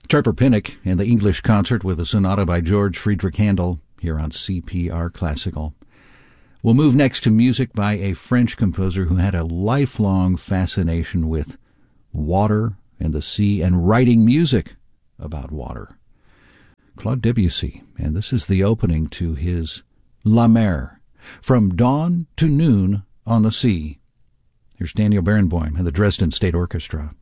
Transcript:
Trevor Pinnock and the English Concert with a sonata by George Friedrich Handel here on CPR Classical. We'll move next to music by a French composer who had a lifelong fascination with water and the sea and writing music about water. Claude Debussy, and this is the opening to his La Mer, From Dawn to Noon on the Sea. Here's Daniel Barenboim and the Dresden State Orchestra.